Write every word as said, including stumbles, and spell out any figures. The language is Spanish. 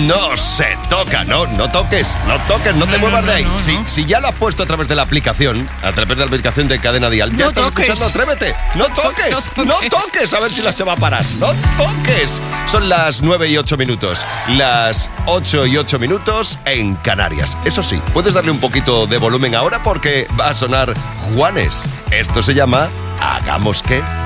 no se toca, no, no toques, no toques, no te No, muevas no, de ahí. no, no, si, no. si ya lo has puesto a través de la aplicación, a través de la aplicación de Cadena Dial, ya No estás toques. escuchando, atrévete. No toques, no no toques. toques, a ver si la se va a parar. No toques. Son las nueve y ocho minutos, las ocho y ocho minutos en Canarias. Eso sí, puedes darle un poquito de volumen ahora porque va a sonar Juanes. Esto se llama Hagamos que...